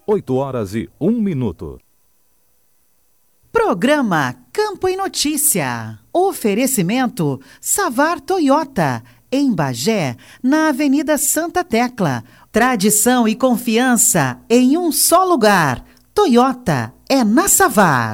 8h01. Programa Campo e Notícia. Oferecimento Savar Toyota, em Bagé, na Avenida Santa Tecla. Tradição e confiança em um só lugar. Toyota é na Savar.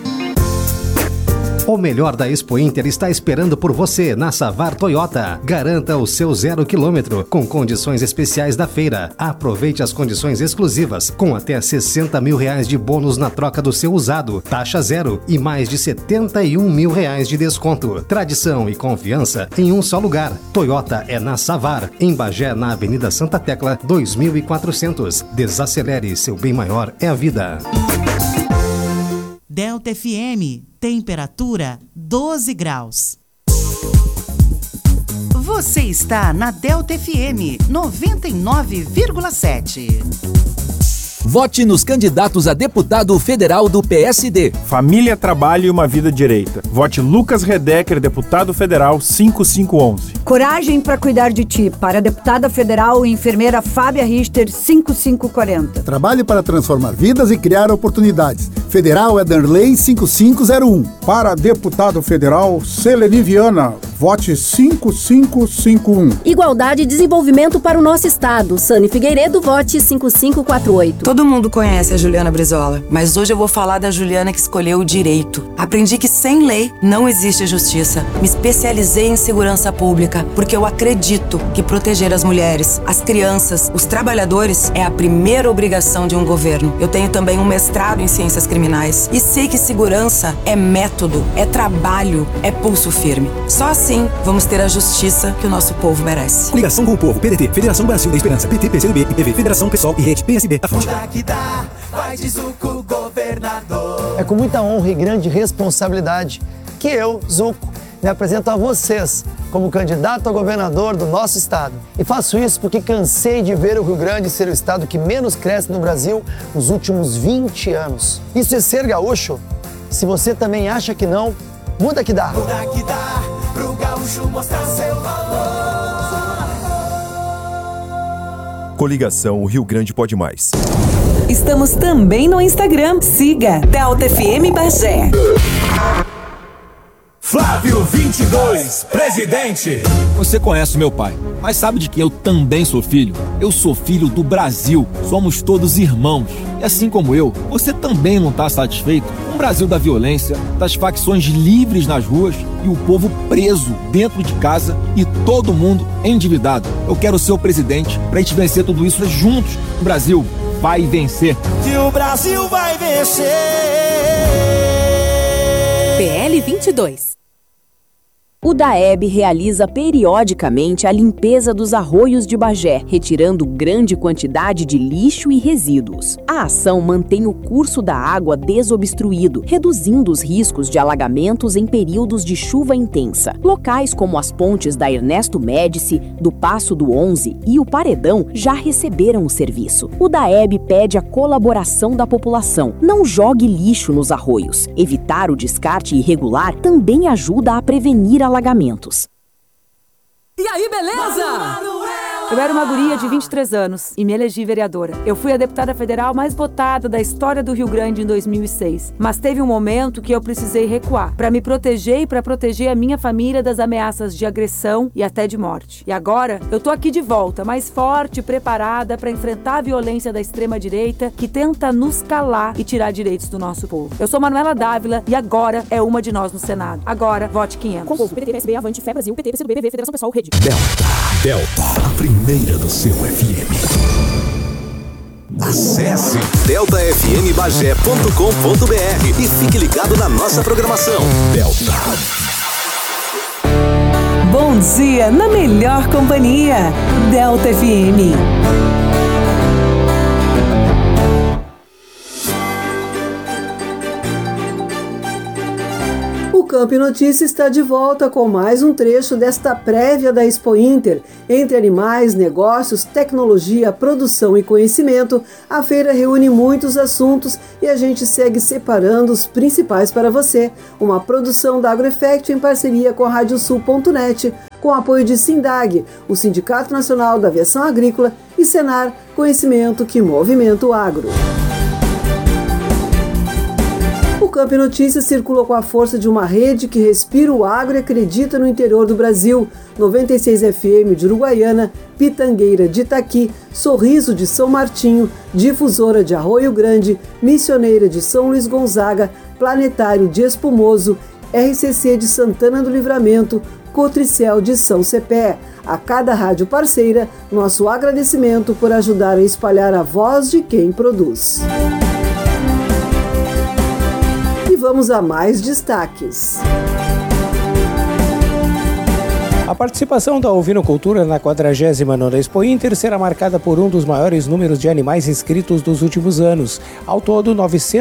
O melhor da Expo Inter está esperando por você na Savar Toyota. Garanta o seu 0 km com condições especiais da feira. Aproveite as condições exclusivas, com até R$60 mil de bônus na troca do seu usado, taxa zero e mais de R$71 mil de desconto. Tradição e confiança em um só lugar. Toyota é na Savar, em Bagé, na Avenida Santa Tecla, 2400. Desacelere, seu bem maior é a vida. Delta FM, temperatura 12 graus. Você está na Delta FM 99,7. Vote nos candidatos a deputado federal do PSD. Família, Trabalho e uma Vida Direita. Vote Lucas Redecker, deputado federal 5511. Coragem para cuidar de ti. Para a deputada federal e enfermeira Fábia Richter, 5540. Trabalhe para transformar vidas e criar oportunidades. Federal é Darley 5501. Para deputado federal, Seleni Viana, vote 5551. Igualdade e desenvolvimento para o nosso estado. Sani Figueiredo, vote 5548. Todo mundo conhece a Juliana Brizola, mas hoje eu vou falar da Juliana que escolheu o direito. Aprendi que sem lei não existe justiça. Me especializei em segurança pública porque eu acredito que proteger as mulheres, as crianças, os trabalhadores é a primeira obrigação de um governo. Eu tenho também um mestrado em ciências criminais e sei que segurança é método, é trabalho, é pulso firme. Só assim vamos ter a justiça que o nosso povo merece. Ligação com o povo, PDT, Federação Brasil da Esperança, PT, PCdoB, IPV, Federação PSOL e Rede, PSB, a fonte. É com muita honra e grande responsabilidade que eu, Zuco, me apresento a vocês como candidato a governador do nosso estado. E faço isso porque cansei de ver o Rio Grande ser o estado que menos cresce no Brasil nos últimos 20 anos. Isso é ser gaúcho? Se você também acha que não, muda que dá. Muda que dá, pro gaúcho mostrar seu valor. Coligação Rio Grande Pode Mais. Estamos também no Instagram. Siga Delta FM Bagé. Flávio 22, presidente. Você conhece meu pai, mas sabe de que eu também sou filho? Eu sou filho do Brasil. Somos todos irmãos. E assim como eu, você também não está satisfeito com o Brasil da violência, das facções livres nas ruas e o povo preso dentro de casa e todo mundo endividado. Eu quero ser o presidente para a gente vencer tudo isso juntos. O Brasil vai vencer. Que o Brasil vai vencer. PL 22. O DAEB realiza periodicamente a limpeza dos arroios de Bagé, retirando grande quantidade de lixo e resíduos. A ação mantém o curso da água desobstruído, reduzindo os riscos de alagamentos em períodos de chuva intensa. Locais como as pontes da Ernesto Médici, do Passo do 11 e o Paredão já receberam o serviço. O DAEB pede a colaboração da população. Não jogue lixo nos arroios. Evitar o descarte irregular também ajuda a prevenir alagamentos. E aí, beleza? Eu era uma guria de 23 anos e me elegi vereadora. Eu fui a deputada federal mais votada da história do Rio Grande em 2006. Mas teve um momento que eu precisei recuar para me proteger e para proteger a minha família das ameaças de agressão e até de morte. E agora, eu tô aqui de volta, mais forte e preparada para enfrentar a violência da extrema-direita que tenta nos calar e tirar direitos do nosso povo. Eu sou Manuela Dávila e agora é uma de nós no Senado. Agora, vote 500. Com o povo, PDT, PSB, Avante, Fé Brasil, PT, PCdoB, BV, Federação Pessoal, Rede. Delta, a primeira do seu FM. Acesse deltafmbagé.com.br e fique ligado na nossa programação. Delta. Bom dia na melhor companhia. Delta FM. O Campo e Notícia está de volta com mais um trecho desta prévia da Expo Inter. Entre animais, negócios, tecnologia, produção e conhecimento, a feira reúne muitos assuntos e a gente segue separando os principais para você. Uma produção da AgroEffect em parceria com a Radiosul.net, com apoio de Sindag, o Sindicato Nacional da Aviação Agrícola, E Senar, conhecimento que movimenta o agro. O Camp Notícias circula com a força de uma rede que respira o agro e acredita no interior do Brasil. 96 FM de Uruguaiana, Pitangueira de Itaqui, Sorriso de São Martinho, Difusora de Arroio Grande, Missioneira de São Luís Gonzaga, Planetário de Espumoso, RCC de Santana do Livramento, Cotricel de São Cepé. A cada rádio parceira, nosso agradecimento por ajudar a espalhar a voz de quem produz. E vamos a mais destaques. A participação da ovinocultura na 49ª Expo Inter será marcada por um dos maiores números de animais inscritos dos últimos anos. Ao todo,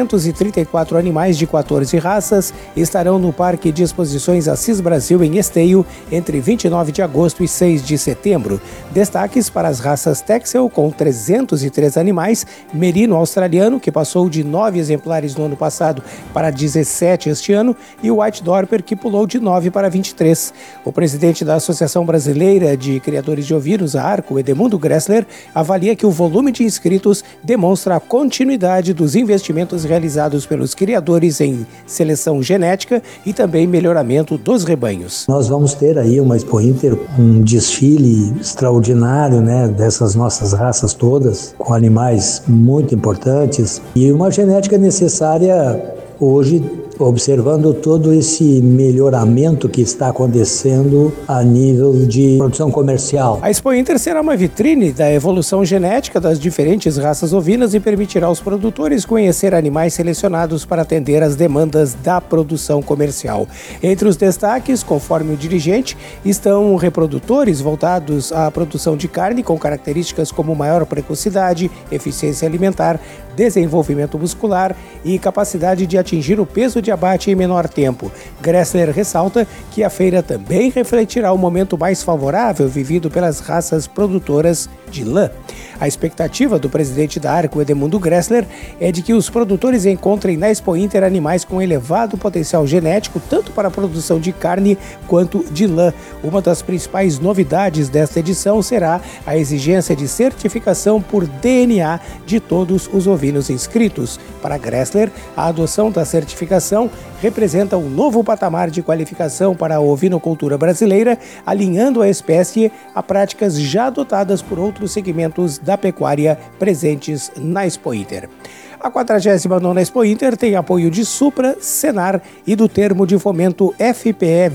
934 animais de 14 raças estarão no Parque de Exposições Assis Brasil em Esteio entre 29 de agosto e 6 de setembro. Destaques para as raças Texel, com 303 animais, Merino australiano, que passou de 9 exemplares no ano passado para 17 este ano, e o White Dorper, que pulou de 9 para 23. O presidente da Associação Brasileira de Criadores de Ovinos, a ARCO, Edemundo Gressler, avalia que o volume de inscritos demonstra a continuidade dos investimentos realizados pelos criadores em seleção genética e também melhoramento dos rebanhos. Nós vamos ter aí uma Expo Inter, um desfile extraordinário, dessas nossas raças todas, com animais muito importantes e uma genética necessária hoje, observando todo esse melhoramento que está acontecendo a nível de produção comercial. A Expo Inter será uma vitrine da evolução genética das diferentes raças ovinas e permitirá aos produtores conhecer animais selecionados para atender às demandas da produção comercial. Entre os destaques, conforme o dirigente, estão reprodutores voltados à produção de carne com características como maior precocidade, eficiência alimentar, desenvolvimento muscular e capacidade de atingir o peso de abate em menor tempo. Gressler ressalta que a feira também refletirá o momento mais favorável vivido pelas raças produtoras de lã. A expectativa do presidente da ARCO, Edemundo Gressler, é de que os produtores encontrem na Expo Inter animais com elevado potencial genético, tanto para a produção de carne quanto de lã. Uma das principais novidades desta edição será a exigência de certificação por DNA de todos os ovinos inscritos. Para Gressler, a adoção da certificação representa um novo patamar de qualificação para a ovinocultura brasileira, alinhando a espécie a práticas já adotadas por outros segmentos da pecuária presentes na Expo Inter. A 49ª Expo Inter tem apoio de Supra, Senar e do termo de fomento FPE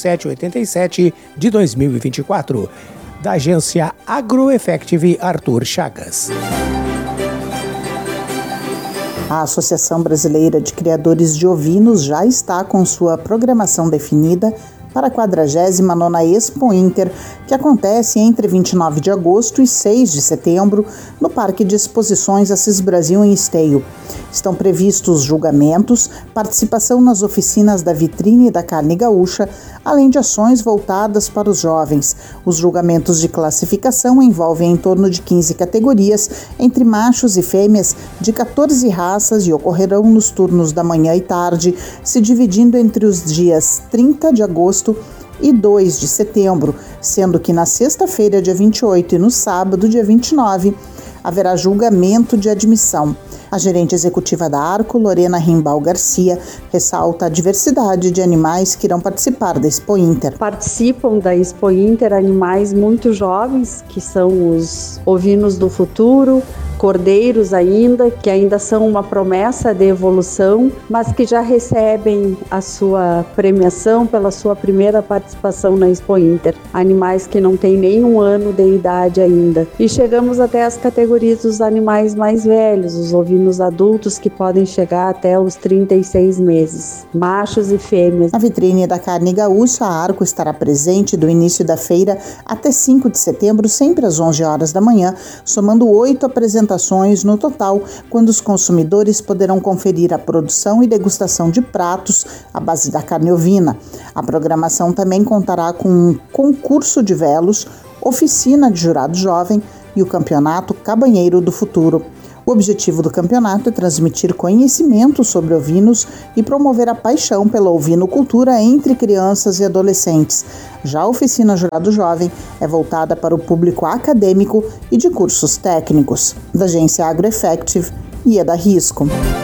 2787 de 2024, da agência AgroEffective Arthur Chagas. A Associação Brasileira de Criadores de Ovinos já está com sua programação definida para a 49ª Expo Inter, que acontece entre 29 de agosto e 6 de setembro no Parque de Exposições Assis Brasil em Esteio. Estão previstos julgamentos, participação nas oficinas da vitrine da carne gaúcha, além de ações voltadas para os jovens. Os julgamentos de classificação envolvem em torno de 15 categorias, entre machos e fêmeas de 14 raças e ocorrerão nos turnos da manhã e tarde, se dividindo entre os dias 30 de agosto e 2 de setembro, sendo que na sexta-feira, dia 28, e no sábado, dia 29, haverá julgamento de admissão. A gerente executiva da ARCO, Lorena Rimbal Garcia, ressalta a diversidade de animais que irão participar da Expo Inter. Participam da Expo Inter animais muito jovens, que são os ovinos do futuro, cordeiros ainda, que ainda são uma promessa de evolução, mas que já recebem a sua premiação pela sua primeira participação na Expo Inter. Animais que não têm nem um ano de idade ainda. E chegamos até as categorias dos animais mais velhos, os ovinos adultos que podem chegar até os 36 meses, machos e fêmeas. Na vitrine da carne gaúcha, a ARCO estará presente do início da feira até 5 de setembro, sempre às 11 horas da manhã, somando 8 apresentações no total, quando os consumidores poderão conferir a produção e degustação de pratos à base da carne ovina. A programação também contará com um concurso de velos, oficina de jurado jovem e o Campeonato Cabanheiro do Futuro. O objetivo do campeonato é transmitir conhecimento sobre ovinos e promover a paixão pela ovinocultura entre crianças e adolescentes. Já a oficina Jurado Jovem é voltada para o público acadêmico e de cursos técnicos. Da agência AgroEffective, Ieda Risco.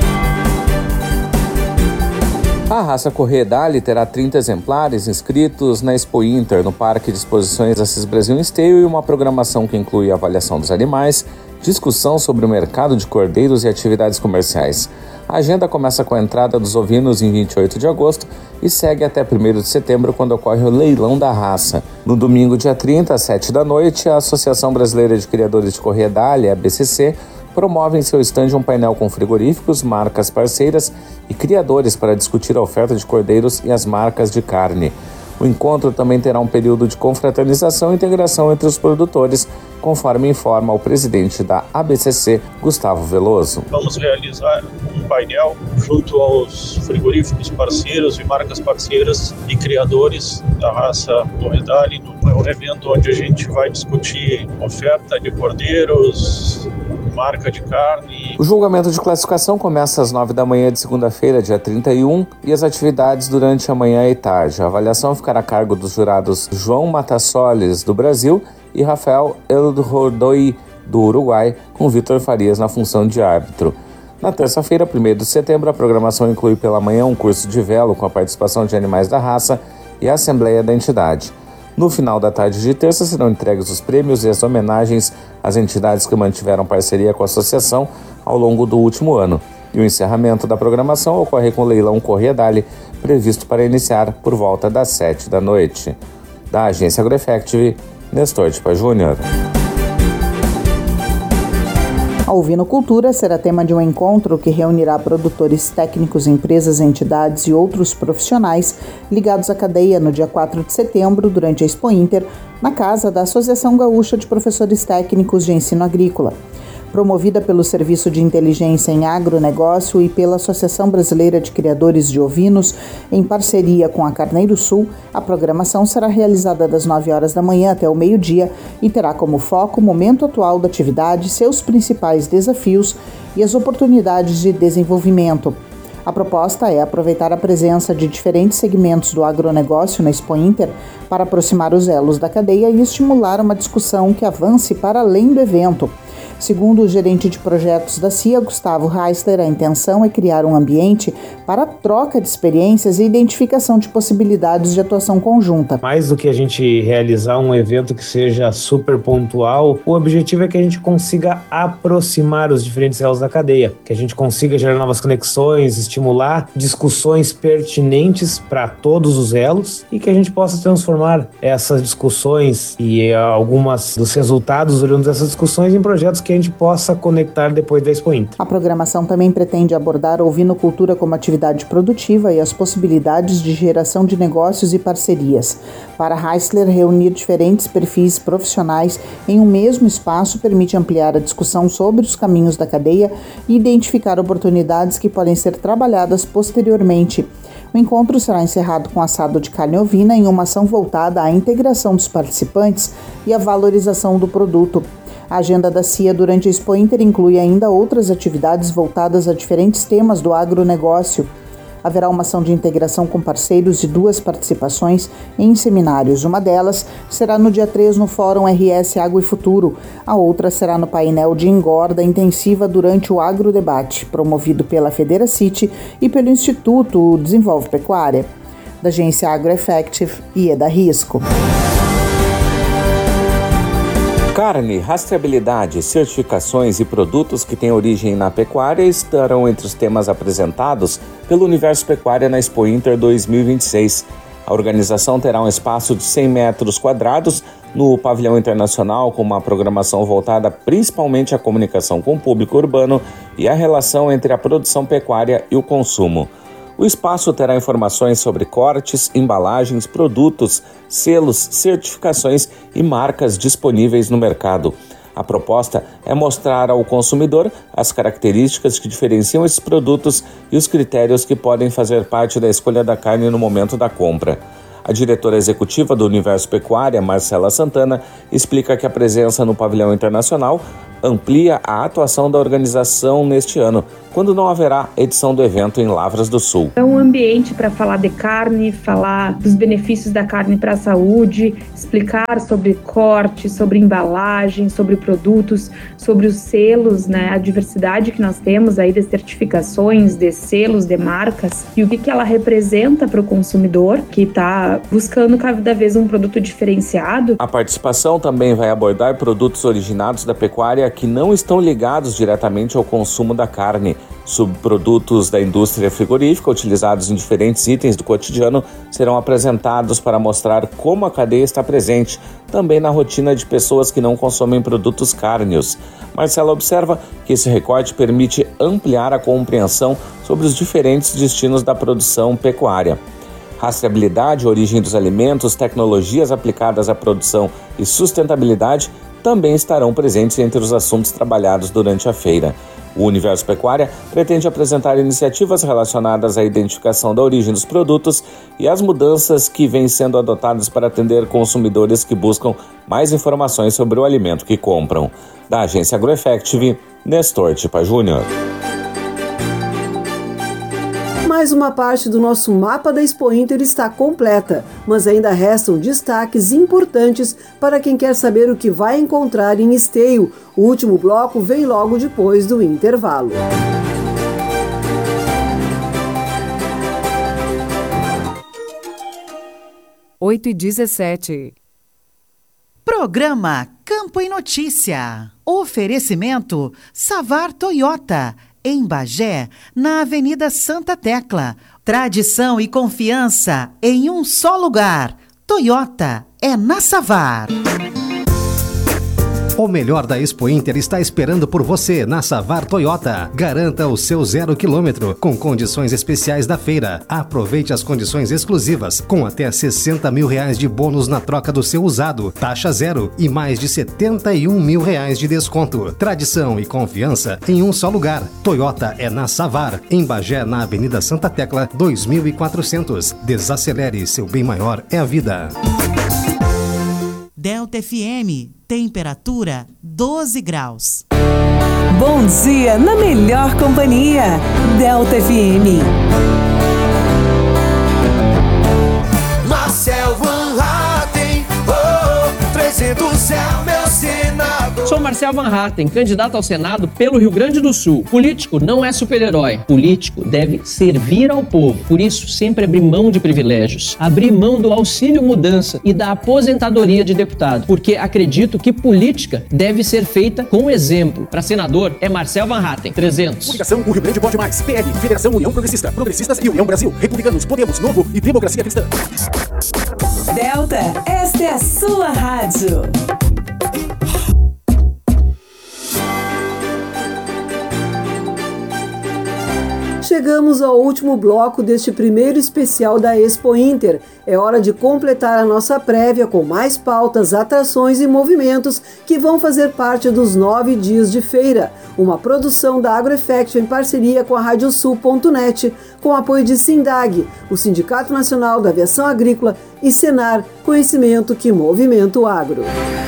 A raça Corredale terá 30 exemplares inscritos na Expo Inter, no Parque de Exposições Assis Brasil Esteio, e uma programação que inclui avaliação dos animais, discussão sobre o mercado de cordeiros e atividades comerciais. A agenda começa com a entrada dos ovinos em 28 de agosto e segue até 1º de setembro, quando ocorre o leilão da raça. No domingo, dia 30, às 7 da noite, a Associação Brasileira de Criadores de Corredale, a ABCC, promove em seu estande um painel com frigoríficos, marcas parceiras e criadores para discutir a oferta de cordeiros e as marcas de carne. O encontro também terá um período de confraternização e integração entre os produtores, conforme informa o presidente da ABCC, Gustavo Veloso. Vamos realizar um painel junto aos frigoríficos parceiros e marcas parceiras e criadores da raça Corredale. É um evento onde a gente vai discutir oferta de cordeiros, marca de carne. O julgamento de classificação começa às 9 da manhã de segunda-feira, dia 31, e as atividades durante a manhã e tarde. A avaliação ficará a cargo dos jurados João Matassoles, do Brasil, e Rafael Eldordoy, do Uruguai, com Vitor Farias na função de árbitro. Na terça-feira, 1º de setembro, a programação inclui pela manhã um curso de velo com a participação de animais da raça e a assembleia da entidade. No final da tarde de terça serão entregues os prêmios e as homenagens às entidades que mantiveram parceria com a associação ao longo do último ano. E o encerramento da programação ocorre com o leilão Corredale, previsto para iniciar por volta das 7 da noite. Da agência AgroEffective, Nestor Tipa Júnior. A ovinocultura será tema de um encontro que reunirá produtores técnicos, empresas, entidades e outros profissionais ligados à cadeia no dia 4 de setembro, durante a Expo Inter, na casa da Associação Gaúcha de Professores Técnicos de Ensino Agrícola. Promovida pelo Serviço de Inteligência em Agronegócio e pela Associação Brasileira de Criadores de Ovinos, em parceria com a Carneiro Sul, a programação será realizada das 9 horas da manhã até o meio-dia e terá como foco o momento atual da atividade, seus principais desafios e as oportunidades de desenvolvimento. A proposta é aproveitar a presença de diferentes segmentos do agronegócio na Expo Inter para aproximar os elos da cadeia e estimular uma discussão que avance para além do evento. Segundo o gerente de projetos da CIA, Gustavo Heisler, a intenção é criar um ambiente para a troca de experiências e identificação de possibilidades de atuação conjunta. Mais do que a gente realizar um evento que seja super pontual, o objetivo é que a gente consiga aproximar os diferentes elos da cadeia, que a gente consiga gerar novas conexões, estimular discussões pertinentes para todos os elos e que a gente possa transformar essas discussões e algumas dos resultados oriundos dessas discussões em projetos que a gente possa conectar depois da Expo Inter. A programação também pretende abordar a ovinocultura como atividade produtiva e as possibilidades de geração de negócios e parcerias. Para Heisler, reunir diferentes perfis profissionais em um mesmo espaço permite ampliar a discussão sobre os caminhos da cadeia e identificar oportunidades que podem ser trabalhadas posteriormente. O encontro será encerrado com assado de carne ovina em uma ação voltada à integração dos participantes e à valorização do produto. A agenda da CIA durante a Expo Inter inclui ainda outras atividades voltadas a diferentes temas do agronegócio. Haverá uma ação de integração com parceiros e 2 participações em seminários. Uma delas será no dia 3 no Fórum RS Água e Futuro. A outra será no painel de engorda intensiva durante o Agrodebate, promovido pela Federacity e pelo Instituto Desenvolve Pecuária. Da agência AgroEffective, Ieda Risco. Carne, rastreabilidade, certificações e produtos que têm origem na pecuária estarão entre os temas apresentados pelo Universo Pecuária na Expo Inter 2026. A organização terá um espaço de 100 metros quadrados no pavilhão internacional, com uma programação voltada principalmente à comunicação com o público urbano e à relação entre a produção pecuária e o consumo. O espaço terá informações sobre cortes, embalagens, produtos, selos, certificações e marcas disponíveis no mercado. A proposta é mostrar ao consumidor as características que diferenciam esses produtos e os critérios que podem fazer parte da escolha da carne no momento da compra. A diretora executiva do Universo Pecuária, Marcela Santana, explica que a presença no pavilhão internacional amplia a atuação da organização neste ano, quando não haverá edição do evento em Lavras do Sul. É um ambiente para falar de carne, falar dos benefícios da carne para a saúde, explicar sobre corte, sobre embalagem, sobre produtos, sobre os selos, né, a diversidade que nós temos aí de certificações, de selos, de marcas e o que ela representa para o consumidor que está buscando cada vez um produto diferenciado. A participação também vai abordar produtos originados da pecuária que não estão ligados diretamente ao consumo da carne. Subprodutos da indústria frigorífica utilizados em diferentes itens do cotidiano serão apresentados para mostrar como a cadeia está presente também na rotina de pessoas que não consomem produtos cárneos. Marcela observa que esse recorte permite ampliar a compreensão sobre os diferentes destinos da produção pecuária. Rastreabilidade, origem dos alimentos, tecnologias aplicadas à produção e sustentabilidade também estarão presentes entre os assuntos trabalhados durante a feira. O Universo Pecuária pretende apresentar iniciativas relacionadas à identificação da origem dos produtos e as mudanças que vêm sendo adotadas para atender consumidores que buscam mais informações sobre o alimento que compram. Da agência AgroEffective, Nestor Tipa Júnior. Mais uma parte do nosso mapa da Expo Inter está completa, mas ainda restam destaques importantes para quem quer saber o que vai encontrar em Esteio. O último bloco vem logo depois do intervalo. Oito e 17. Programa Campo e Notícia. Oferecimento Savar Toyota. Em Bagé, na Avenida Santa Tecla. Tradição e confiança em um só lugar. Toyota é na Savar. O melhor da Expo Inter está esperando por você na Savar Toyota. Garanta o seu 0 km com condições especiais da feira. Aproveite as condições exclusivas com até R$60 mil de bônus na troca do seu usado, taxa zero e mais de R$71 mil de desconto. Tradição e confiança em um só lugar. Toyota é na Savar, em Bagé, na Avenida Santa Tecla, 2400. Desacelere, seu bem maior é a vida. Delta FM, temperatura 12 graus. Bom dia na melhor companhia, Delta FM. Marcel Van Hatten, 300 é o meu senador. Sou Marcel Van Hatten, candidato ao Senado pelo Rio Grande do Sul. Político não é super-herói. Político deve servir ao povo. Por isso, sempre abrir mão de privilégios. Abrir mão do auxílio mudança e da aposentadoria de deputado. Porque acredito que política deve ser feita com exemplo. Para senador, é Marcel Van Hatten, 300. Coligação O Rio Grande Pode Mais. PL, Federação União Progressista. Progressistas e União Brasil. Republicanos, Podemos, Novo e Democracia Cristã. Delta, esta é a sua rádio. Chegamos ao último bloco deste primeiro especial da Expo Inter. É hora de completar a nossa prévia com mais pautas, atrações e movimentos que vão fazer parte dos 9 dias de feira. Uma produção da AgroEffective em parceria com a Radiosul.net, com apoio de Sindag, o Sindicato Nacional da Aviação Agrícola e Senar, conhecimento que movimenta o agro.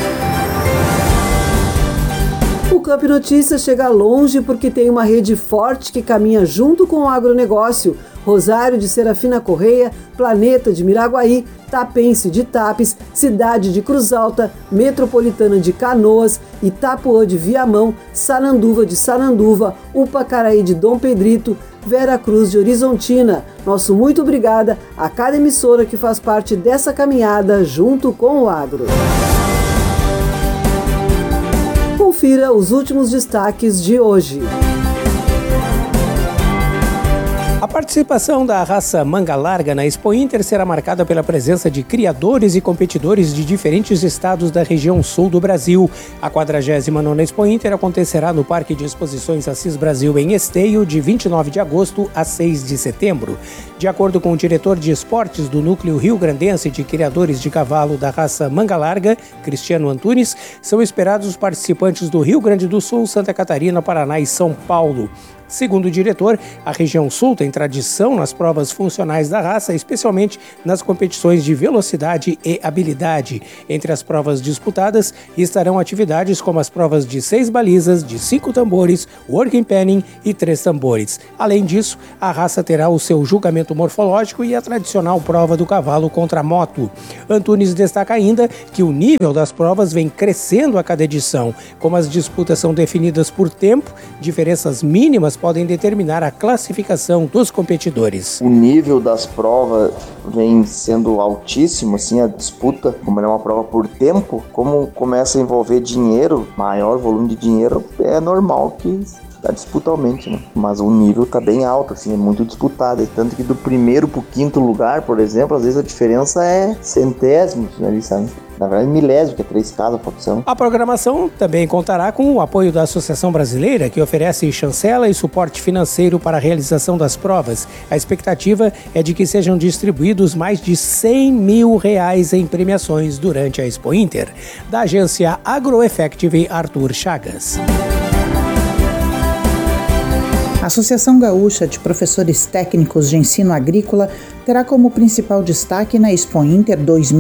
O Campo e Notícias chega longe porque tem uma rede forte que caminha junto com o agronegócio. Rosário de Serafina Correia, Planeta de Miraguaí, Tapense de Tapes, Cidade de Cruz Alta, Metropolitana de Canoas, Itapuã de Viamão, Sananduva de Sananduva, Upacaraí de Dom Pedrito, Vera Cruz de Horizontina. Nosso muito obrigada a cada emissora que faz parte dessa caminhada junto com o agro. Confira os últimos destaques de hoje. A participação da raça manga larga na Expo Inter será marcada pela presença de criadores e competidores de diferentes estados da região sul do Brasil. A 49ª Expo Inter acontecerá no Parque de Exposições Assis Brasil em Esteio, de 29 de agosto a 6 de setembro. De acordo com o diretor de esportes do Núcleo Rio-Grandense de Criadores de Cavalo da raça manga larga, Cristiano Antunes, são esperados os participantes do Rio Grande do Sul, Santa Catarina, Paraná e São Paulo. Segundo o diretor, a região sul tem tradição nas provas funcionais da raça, especialmente nas competições de velocidade e habilidade. Entre as provas disputadas estarão atividades como as provas de 6 balizas, de 5 tambores, working penning e 3 tambores. Além disso, a raça terá o seu julgamento morfológico e a tradicional prova do cavalo contra a moto. Antunes destaca ainda que o nível das provas vem crescendo a cada edição. Como as disputas são definidas por tempo, diferenças mínimas podem determinar a classificação dos competidores. O nível das provas vem sendo altíssimo, assim, a disputa, como é uma prova por tempo, como começa a envolver dinheiro, maior volume de dinheiro, é normal que a disputa aumente, né? Mas o nível tá bem alto, assim, é muito disputado, tanto que do primeiro pro quinto lugar, por exemplo, às vezes a diferença é centésimos, né, sabe? Na verdade, milésimo, que é 3 casas por opção. A programação também contará com o apoio da Associação Brasileira, que oferece chancela e suporte financeiro para a realização das provas. A expectativa é de que sejam distribuídos mais de R$100 mil em premiações durante a Expo Inter. Da agência AgroEffective, Arthur Chagas. A Associação Gaúcha de Professores Técnicos de Ensino Agrícola terá como principal destaque na Expo Inter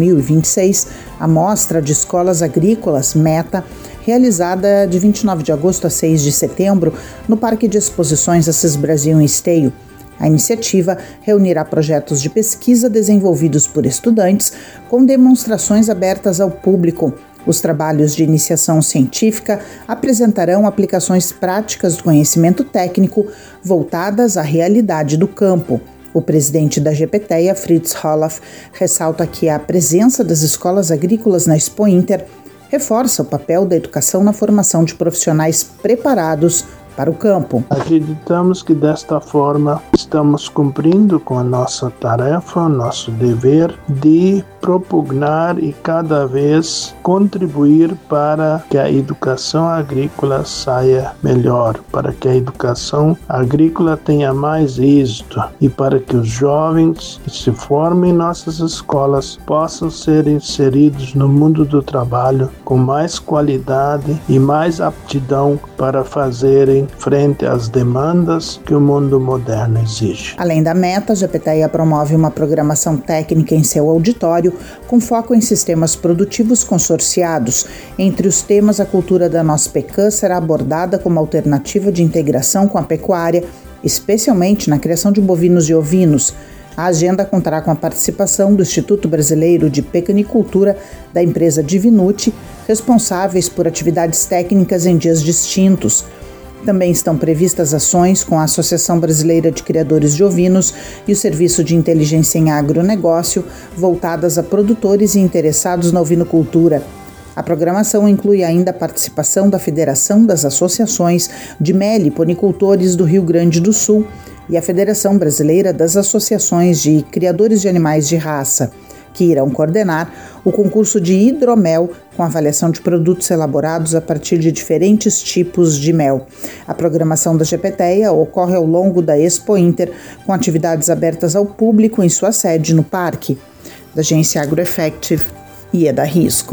2026 a Mostra de Escolas Agrícolas, META, realizada de 29 de agosto a 6 de setembro no Parque de Exposições Assis Brasil em Esteio. A iniciativa reunirá projetos de pesquisa desenvolvidos por estudantes com demonstrações abertas ao público. Os trabalhos de iniciação científica apresentarão aplicações práticas do conhecimento técnico voltadas à realidade do campo. O presidente da GPTEA, Fritz Hollaff, ressalta que a presença das escolas agrícolas na Expo Inter reforça o papel da educação na formação de profissionais preparados para o campo. Acreditamos que desta forma estamos cumprindo com a nossa tarefa, nosso dever de propugnar e cada vez contribuir para que a educação agrícola saia melhor, para que a educação agrícola tenha mais êxito e para que os jovens que se formem em nossas escolas possam ser inseridos no mundo do trabalho com mais qualidade e mais aptidão para fazerem frente às demandas que o mundo moderno exige. Além da meta, a GPTEA promove uma programação técnica em seu auditório com foco em sistemas produtivos consorciados. Entre os temas, a cultura da nossa pecuária será abordada como alternativa de integração com a pecuária, especialmente na criação de bovinos e ovinos. A agenda contará com a participação do Instituto Brasileiro de Pecanicultura, da empresa Divinuti, responsáveis por atividades técnicas em dias distintos. Também estão previstas ações com a Associação Brasileira de Criadores de Ovinos e o Serviço de Inteligência em Agronegócio, voltadas a produtores e interessados na ovinocultura. A programação inclui ainda a participação da Federação das Associações de Meliponicultores do Rio Grande do Sul e a Federação Brasileira das Associações de Criadores de Animais de Raça, que irão coordenar o concurso de hidromel com avaliação de produtos elaborados a partir de diferentes tipos de mel. A programação da GPTEA ocorre ao longo da Expo Inter, com atividades abertas ao público em sua sede no parque. Da agência AgroEffective, Ieda Risco.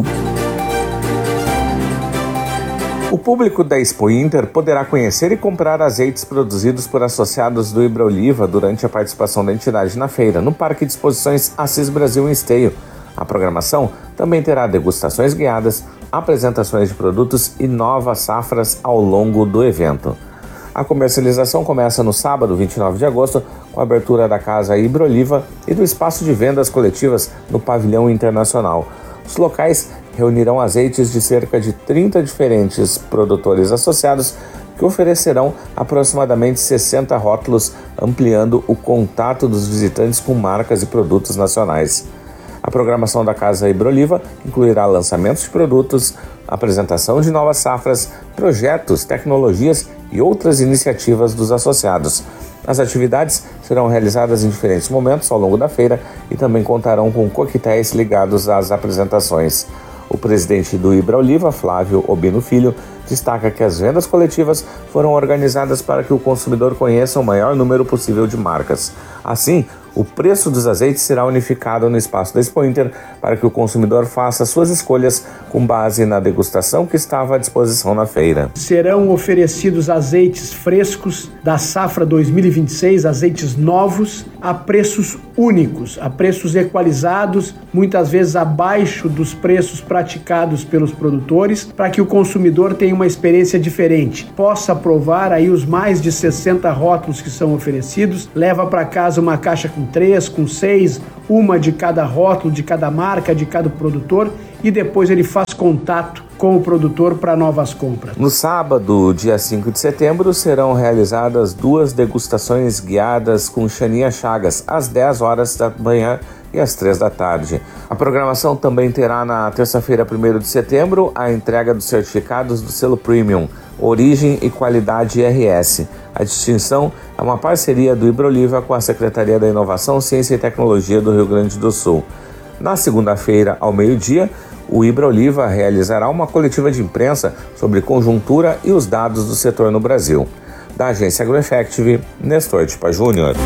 O público da Expo Inter poderá conhecer e comprar azeites produzidos por associados do Ibraoliva durante a participação da entidade na feira, no Parque de Exposições Assis Brasil em Esteio. A programação também terá degustações guiadas, apresentações de produtos e novas safras ao longo do evento. A comercialização começa no sábado, 29 de agosto, com a abertura da Casa Ibraoliva e do espaço de vendas coletivas no Pavilhão Internacional. Os locais reunirão azeites de cerca de 30 diferentes produtores associados que oferecerão aproximadamente 60 rótulos, ampliando o contato dos visitantes com marcas e produtos nacionais. A programação da Casa Ibraoliva incluirá lançamentos de produtos, apresentação de novas safras, projetos, tecnologias e outras iniciativas dos associados. As atividades serão realizadas em diferentes momentos ao longo da feira e também contarão com coquetéis ligados às apresentações. O presidente do Ibraoliva, Flávio Obino Filho, destaca que as vendas coletivas foram organizadas para que o consumidor conheça o maior número possível de marcas. Assim, O preço dos azeites será unificado no espaço da Expo Inter para que o consumidor faça suas escolhas com base na degustação que estava à disposição na feira. Serão oferecidos azeites frescos da safra 2026, azeites novos, a preços únicos, a preços equalizados, muitas vezes abaixo dos preços praticados pelos produtores, para que o consumidor tenha uma experiência diferente, possa provar aí os mais de 60 rótulos que são oferecidos, leva para casa uma caixa com 3, com 6, uma de cada rótulo, de cada marca, de cada produtor, e depois ele faz contato com o produtor para novas compras. No sábado, dia 5 de setembro, serão realizadas 2 degustações guiadas com Xania Chagas, às 10 horas da manhã e às 3 da tarde. A programação também terá na terça-feira, 1º de setembro, a entrega dos certificados do selo Premium, Origem e Qualidade RS. A distinção é uma parceria do Ibroliva com a Secretaria da Inovação, Ciência e Tecnologia do Rio Grande do Sul. Na segunda-feira, ao meio-dia, o Ibroliva realizará uma coletiva de imprensa sobre conjuntura e os dados do setor no Brasil. Da agência AgroEffective, Nestor Tipa Júnior.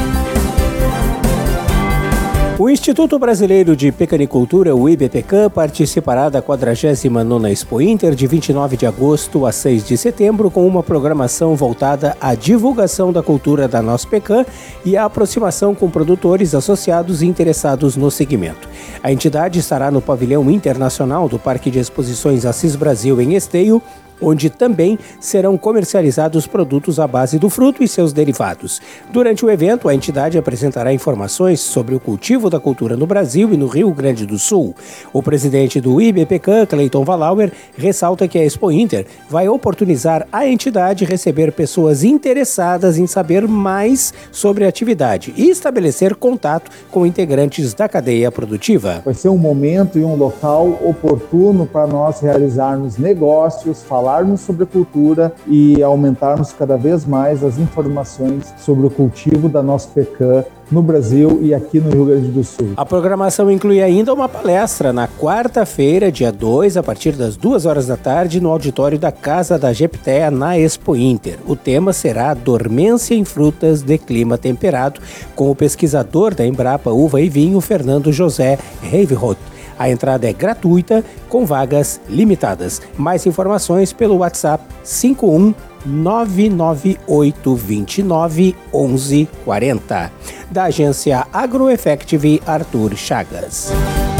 O Instituto Brasileiro de Pecanicultura, o IBPECAM, participará da 49ª Expo Inter de 29 de agosto a 6 de setembro com uma programação voltada à divulgação da cultura da nosso pecan e à aproximação com produtores associados e interessados no segmento. A entidade estará no pavilhão internacional do Parque de Exposições Assis Brasil em Esteio, onde também serão comercializados produtos à base do fruto e seus derivados. Durante o evento, a entidade apresentará informações sobre o cultivo da cultura no Brasil e no Rio Grande do Sul. O presidente do IBPECAM, Cleiton Valauer, ressalta que a Expo Inter vai oportunizar a entidade receber pessoas interessadas em saber mais sobre a atividade e estabelecer contato com integrantes da cadeia produtiva. Vai ser um momento e um local oportuno para nós realizarmos negócios, falarmos sobre a cultura e aumentarmos cada vez mais as informações sobre o cultivo da nossa pecan no Brasil e aqui no Rio Grande do Sul. A programação inclui ainda uma palestra na quarta-feira, dia 2, a partir das 2 horas da tarde, no auditório da Casa da Geptea, na Expo Inter. O tema será Dormência em Frutas de Clima Temperado, com o pesquisador da Embrapa Uva e Vinho, Fernando José Reiveroth. A entrada é gratuita, com vagas limitadas. Mais informações pelo WhatsApp 51998291140. Da agência AgroEffective, Arthur Chagas.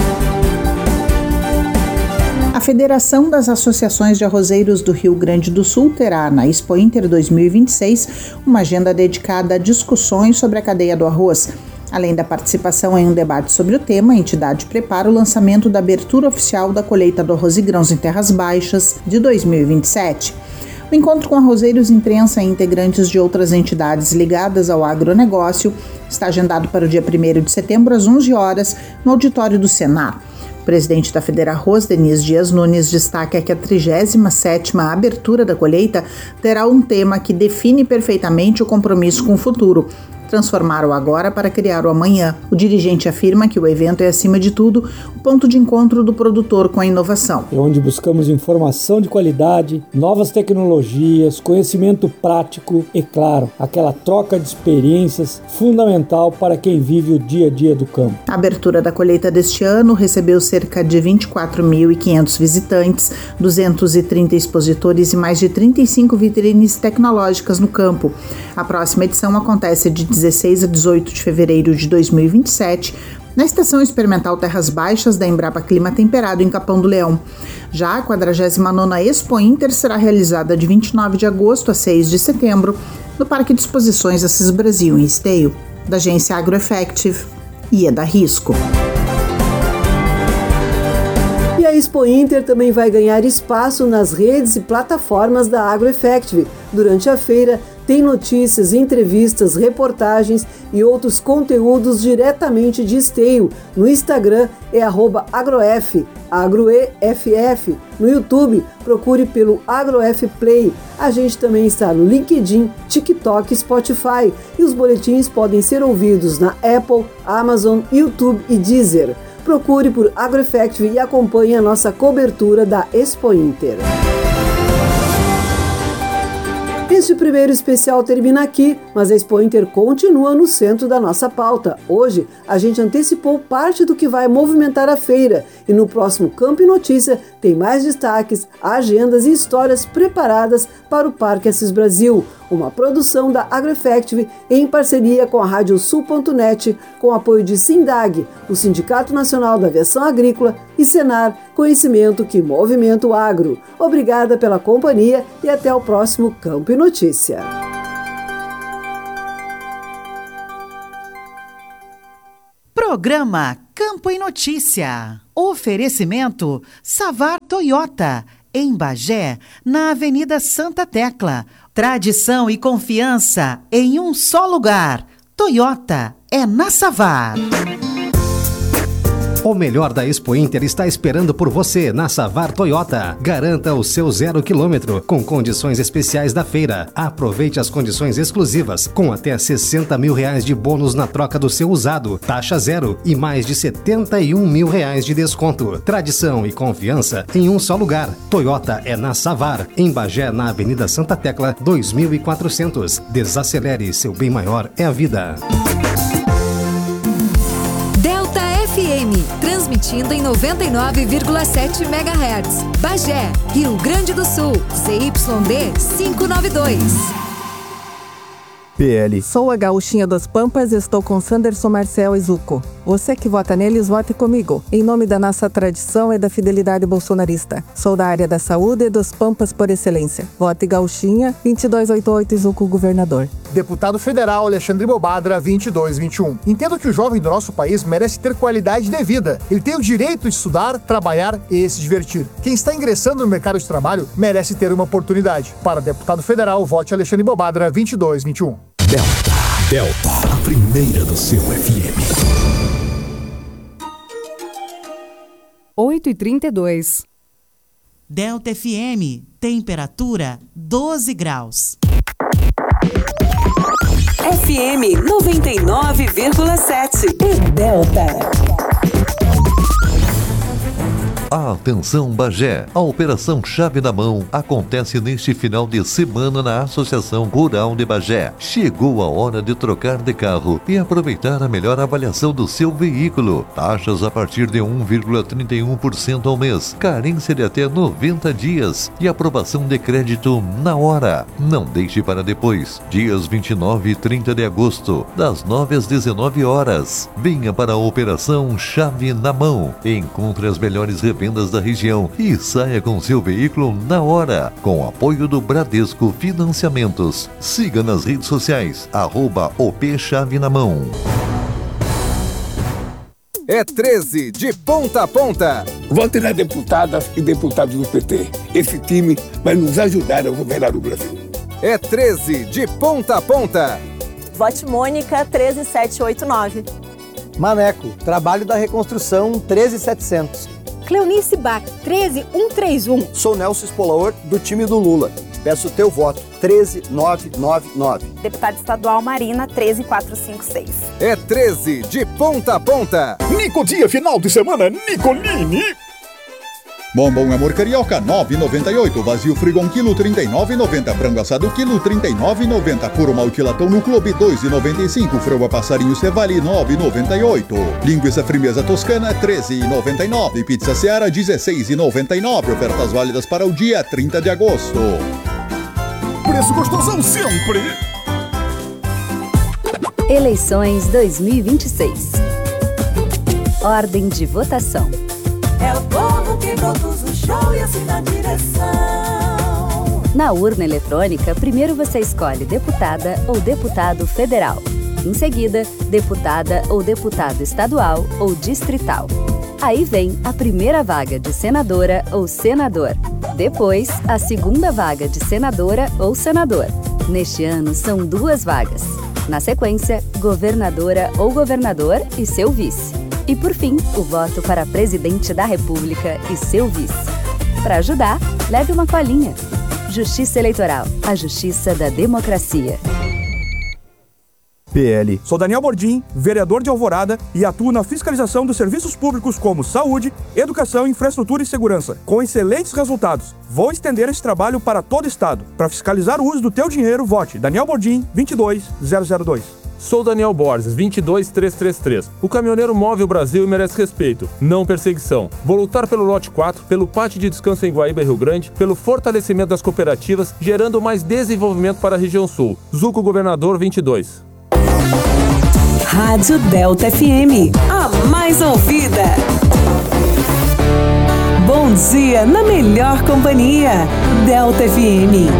A Federação das Associações de Arrozeiros do Rio Grande do Sul terá, na Expo Inter 2026, uma agenda dedicada a discussões sobre a cadeia do arroz. Além da participação em um debate sobre o tema, a entidade prepara o lançamento da abertura oficial da colheita do arroz e grãos em terras baixas de 2027. O encontro com arrozeiros, imprensa e integrantes de outras entidades ligadas ao agronegócio está agendado para o dia 1º de setembro, às 11 horas, no auditório do Senar. O presidente da Federarroz, Denise Dias Nunes, destaca que a 37ª abertura da colheita terá um tema que define perfeitamente o compromisso com o futuro: transformar o agora para criar o amanhã. O dirigente afirma que o evento é, acima de tudo, o ponto de encontro do produtor com a inovação. É onde buscamos informação de qualidade, novas tecnologias, conhecimento prático e, claro, aquela troca de experiências fundamental para quem vive o dia a dia do campo. A abertura da colheita deste ano recebeu cerca de 24.500 visitantes, 230 expositores e mais de 35 vitrines tecnológicas no campo. A próxima edição acontece de 16 a 18 de fevereiro de 2027, na Estação Experimental Terras Baixas da Embrapa Clima Temperado, em Capão do Leão. Já a 49ª Expo Inter será realizada de 29 de agosto a 6 de setembro, no Parque de Exposições Assis Brasil, em Esteio. Da agência AgroEffective, Ieda Risco. E a Expo Inter também vai ganhar espaço nas redes e plataformas da AgroEffective. Durante a feira, tem notícias, entrevistas, reportagens e outros conteúdos diretamente de Esteio. No Instagram é @agroeff, agroeff. No YouTube, procure pelo AgroEff Play. A gente também está no LinkedIn, TikTok e Spotify. E os boletins podem ser ouvidos na Apple, Amazon, YouTube e Deezer. Procure por AgroEffective e acompanhe a nossa cobertura da Expo Inter. Este primeiro especial termina aqui, mas a Expo Inter continua no centro da nossa pauta. Hoje, a gente antecipou parte do que vai movimentar a feira e no próximo Campo e Notícia tem mais destaques, agendas e histórias preparadas para o Parque Assis Brasil, uma produção da AgroEffective em parceria com a Radiosul.net, com apoio de Sindag, o Sindicato Nacional da Aviação Agrícola, e Senar, conhecimento que movimenta o agro. Obrigada pela companhia e até o próximo Campo e Notícia. Programa Campo e Notícia. Oferecimento Savar Toyota, em Bagé, na Avenida Santa Tecla. Tradição e confiança em um só lugar. Toyota é na Savar. O melhor da Expo Inter está esperando por você na Savar Toyota. Garanta o seu 0 km com condições especiais da feira. Aproveite as condições exclusivas com até R$60 mil de bônus na troca do seu usado, taxa zero e mais de R$71 mil de desconto. Tradição e confiança em um só lugar. Toyota é na Savar, em Bagé, na Avenida Santa Tecla, 2400. Desacelere, seu bem maior é a vida. Delta FM, transmitindo em 99,7 MHz. Bagé, Rio Grande do Sul, ZYD 592. PL. Sou a Gauchinha das Pampas e estou com Sanderson Marcel e Zuco. Você que vota neles, vote comigo. Em nome da nossa tradição e da fidelidade bolsonarista. Sou da área da saúde e dos Pampas por excelência. Vote Gauchinha, 2288 e Zuco governador. Deputado Federal Alexandre Bobadra, 2221. Entendo que o jovem do nosso país merece ter qualidade de vida. Ele tem o direito de estudar, trabalhar e se divertir. Quem está ingressando no mercado de trabalho merece ter uma oportunidade. Para deputado federal, vote Alexandre Bobadra, 2221. Delta, a primeira do seu FM. 8h32. Delta FM, temperatura 12 graus. FM 99,7 e Delta. Atenção Bagé, a Operação Chave na Mão acontece neste final de semana na Associação Rural de Bagé. Chegou a hora de trocar de carro e aproveitar a melhor avaliação do seu veículo. Taxas a partir de 1,31% ao mês, carência de até 90 dias e aprovação de crédito na hora. Não deixe para depois, dias 29 e 30 de agosto, das 9 às 19 horas. Venha para a Operação Chave na Mão. Encontre as melhores revendas da região e saia com seu veículo na hora, com apoio do Bradesco Financiamentos. Siga nas redes sociais, @OP Chave na Mão. É 13 de ponta a ponta. Vote nas deputadas e deputados do PT. Esse time vai nos ajudar a governar o Brasil. É 13 de ponta a ponta. Vote Mônica, 13789. Maneco, Trabalho da Reconstrução, 13700. Cleonice Bach, 13131. Sou Nelson Spolaor, do time do Lula. Peço teu voto, 13999. Deputada estadual Marina, 13456. É 13 de ponta a ponta. Nico Dia, final de semana, Nicolini. Bombom Amor Carioca, 9,98. Vazio Frigon, quilo 39,90. Frango assado, quilo 39,90. Puro malte latão no Clube, 2,95. Frango a passarinho Cevale, 9,98. Linguiça Frimeza Toscana, 13,99. Pizza Seara, 16,99. Ofertas válidas para o dia 30 de agosto. Preço gostosão sempre. Eleições 2026. Ordem de votação. É o povo que produz o show e assina a direção. Na urna eletrônica, primeiro você escolhe deputada ou deputado federal. Em seguida, deputada ou deputado estadual ou distrital. Aí vem a primeira vaga de senadora ou senador. Depois, a segunda vaga de senadora ou senador. Neste ano, são 2 vagas. Na sequência, governadora ou governador e seu vice. E por fim, o voto para presidente da República e seu vice. Para ajudar, leve uma colinha. Justiça Eleitoral, a justiça da democracia. PL. Sou Daniel Bordim, vereador de Alvorada, e atuo na fiscalização dos serviços públicos como saúde, educação, infraestrutura e segurança, com excelentes resultados. Vou estender esse trabalho para todo o estado. Para fiscalizar o uso do teu dinheiro, vote Daniel Bordim, 22002. Sou Daniel Borges, 22333. O caminhoneiro move o Brasil e merece respeito, não perseguição. Vou lutar pelo lote 4, pelo pátio de descanso em Guaíba e Rio Grande, pelo fortalecimento das cooperativas, gerando mais desenvolvimento para a região sul. Zuco Governador 22. Rádio Delta FM, a mais ouvida. Bom dia na melhor companhia. Delta FM.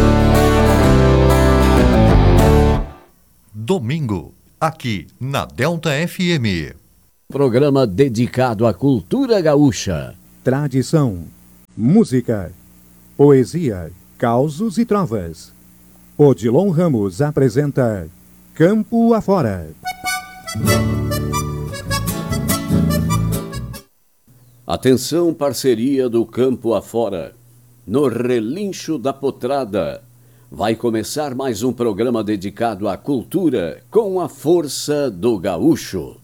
Domingo, aqui na Delta FM. Programa dedicado à cultura gaúcha. Tradição, música, poesia, causos e trovas. Odilon Ramos apresenta Campo Afora. Atenção, parceria do Campo Afora. No Relincho da Potrada, vai começar mais um programa dedicado à cultura com a força do gaúcho.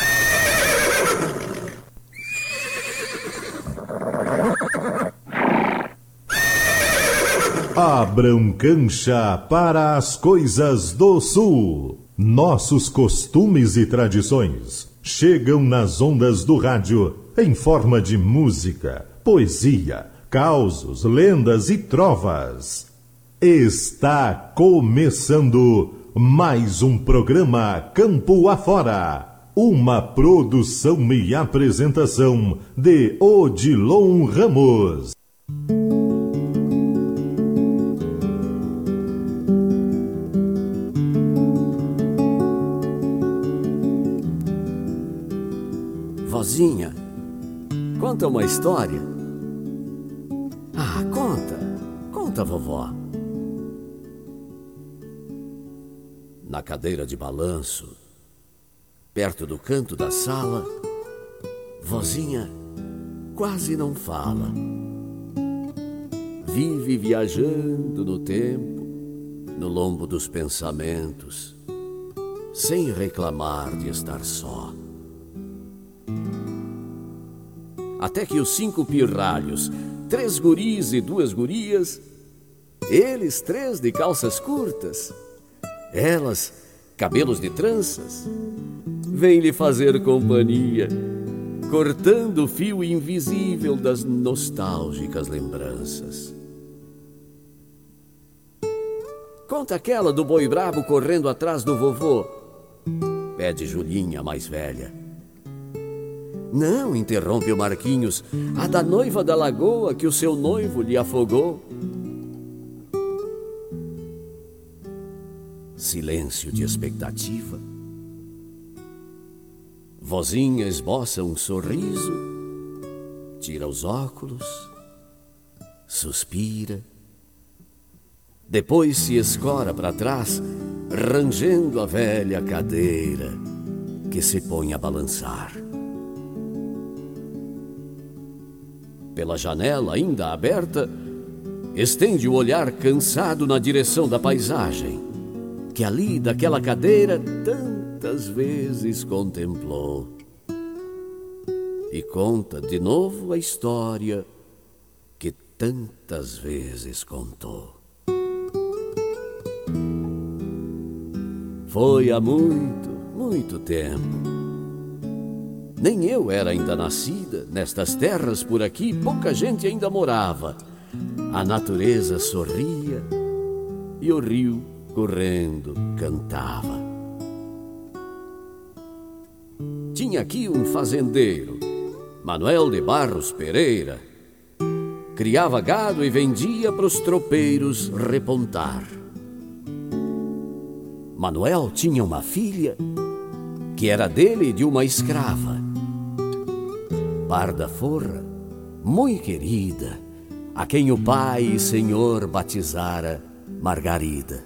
Abram cancha para as coisas do Sul. Nossos costumes e tradições chegam nas ondas do rádio em forma de música, poesia, causos, lendas e trovas. Está começando mais um programa Campo Afora, uma produção e apresentação de Odilon Ramos. Vozinha, conta uma história. Ah, conta, vovó. Na cadeira de balanço, perto do canto da sala, vozinha quase não fala. Vive viajando no tempo, no lombo dos pensamentos, sem reclamar de estar só. Até que os 5 pirralhos, 3 guris e 2 gurias, eles 3 de calças curtas, elas, cabelos de tranças, vêm lhe fazer companhia, cortando o fio invisível das nostálgicas lembranças. Conta aquela do boi brabo correndo atrás do vovô, pede Julinha, mais velha. Não, interrompe o Marquinhos, a da noiva da lagoa que o seu noivo lhe afogou. Silêncio de expectativa. Vozinha esboça um sorriso, tira os óculos, suspira. Depois se escora para trás, rangendo a velha cadeira que se põe a balançar. Pela janela ainda aberta, estende o olhar cansado na direção da paisagem, que ali daquela cadeira tantas vezes contemplou. E conta de novo a história que tantas vezes contou. Foi há muito, muito tempo. Nem eu era ainda nascida, nestas terras por aqui pouca gente ainda morava. A natureza sorria e o rio correndo cantava. Tinha aqui um fazendeiro, Manuel de Barros Pereira. Criava gado e vendia pros tropeiros repontar. Manuel tinha uma filha que era dele e de uma escrava. Parda forra, muito querida, a quem o pai e senhor batizara Margarida.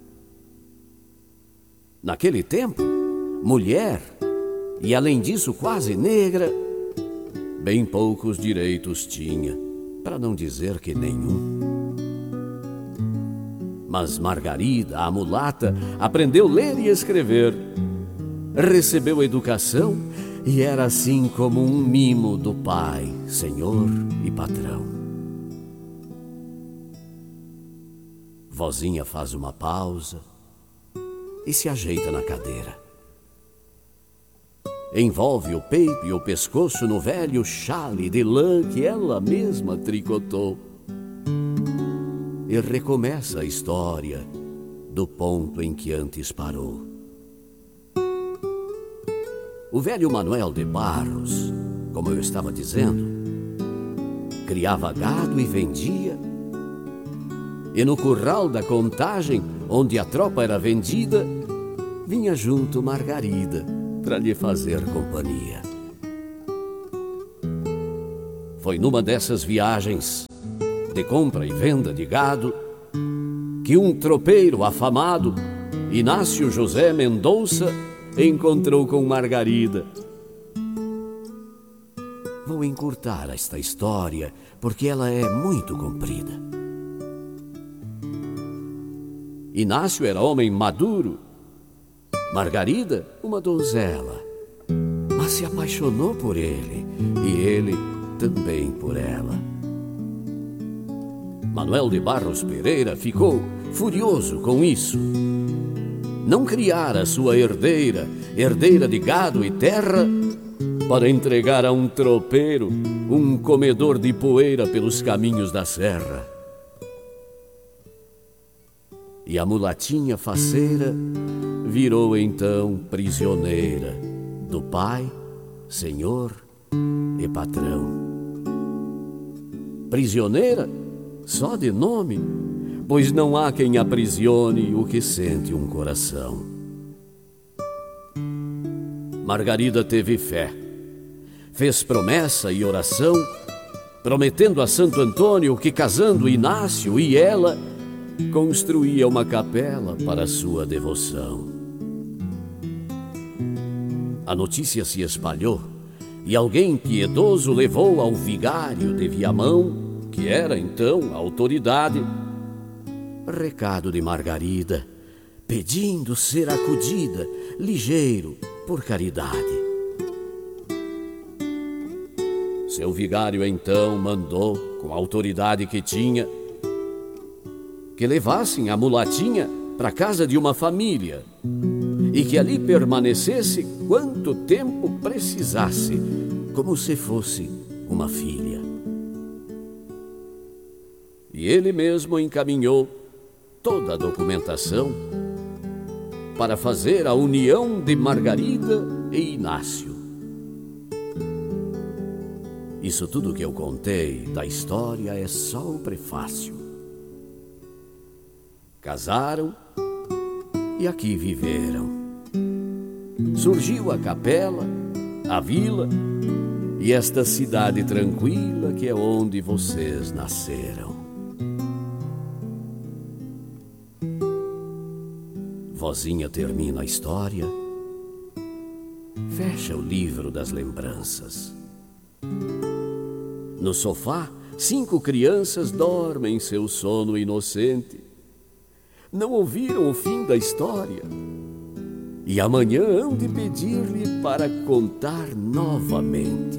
Naquele tempo, mulher, e além disso quase negra, bem poucos direitos tinha, para não dizer que nenhum. Mas Margarida, a mulata, aprendeu a ler e escrever. Recebeu educação e era assim como um mimo do pai, senhor e patrão. Vozinha faz uma pausa e se ajeita na cadeira. Envolve o peito e o pescoço no velho chale de lã que ela mesma tricotou. E recomeça a história do ponto em que antes parou. O velho Manuel de Barros, como eu estava dizendo, criava gado e vendia. E no curral da contagem, onde a tropa era vendida, vinha junto Margarida para lhe fazer companhia. Foi numa dessas viagens de compra e venda de gado que um tropeiro afamado, Inácio José Mendonça, encontrou com Margarida. Vou encurtar esta história porque ela é muito comprida. Inácio era homem maduro, Margarida uma donzela, mas se apaixonou por ele e ele também por ela. Manuel de Barros Pereira ficou furioso com isso. Não criara sua herdeira de gado e terra, para entregar a um tropeiro, um comedor de poeira pelos caminhos da serra. E a mulatinha faceira virou então prisioneira do pai, senhor e patrão. Prisioneira só de nome, pois não há quem aprisione o que sente um coração. Margarida teve fé, fez promessa e oração, prometendo a Santo Antônio que, casando Inácio e ela, construía uma capela para sua devoção. A notícia se espalhou e alguém piedoso levou ao vigário de Viamão, que era então a autoridade, recado de Margarida, pedindo ser acudida, ligeiro, por caridade. Seu vigário então mandou, com a autoridade que tinha, que levassem a mulatinha para casa de uma família e que ali permanecesse quanto tempo precisasse, como se fosse uma filha. E ele mesmo encaminhou toda a documentação para fazer a união de Margarida e Inácio. Isso tudo que eu contei da história é só o prefácio. Casaram e aqui viveram. Surgiu a capela, a vila e esta cidade tranquila que é onde vocês nasceram. Vozinha termina a história, fecha o livro das lembranças. No sofá, 5 crianças dormem seu sono inocente. Não ouviram o fim da história e amanhã hão de pedir-lhe para contar novamente.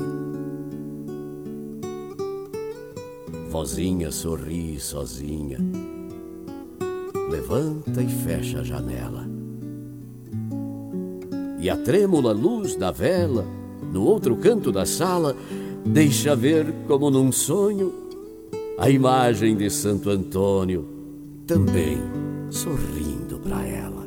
Vozinha sorri sozinha, levanta e fecha a janela. E a trêmula luz da vela, no outro canto da sala, deixa ver como num sonho a imagem de Santo Antônio, também sorrindo para ela.